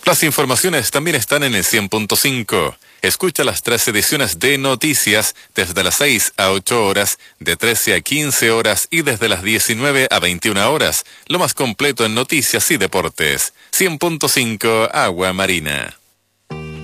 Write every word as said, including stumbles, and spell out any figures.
Las informaciones también están en el cien punto cinco. Escucha las tres ediciones de Noticias desde las seis a ocho horas, de trece a quince horas y desde las diecinueve a veintiuna horas. Lo más completo en noticias y deportes. cien punto cinco Agua Marina.